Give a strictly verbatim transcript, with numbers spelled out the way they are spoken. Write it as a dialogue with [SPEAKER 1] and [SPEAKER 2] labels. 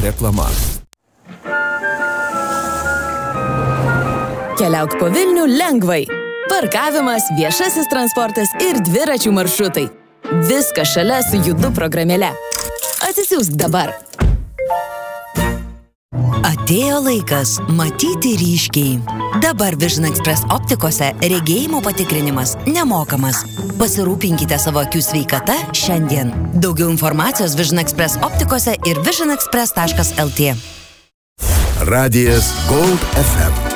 [SPEAKER 1] reklama.
[SPEAKER 2] Keliauk po Vilnių lengvai. Parkavimas, viešasis transportas ir dviračių maršrutai. Viskas šalia su Judu programėle. Atsisiųsk dabar.
[SPEAKER 3] Atėjo laikas matyti ryškiai. Dabar Vision Express optikose regėjimo patikrinimas nemokamas. Pasirūpinkite savo akių sveikata šiandien. Daugiau informacijos Vision Express optikose ir vision express taškas el tė.
[SPEAKER 1] Radijas Gold ef em.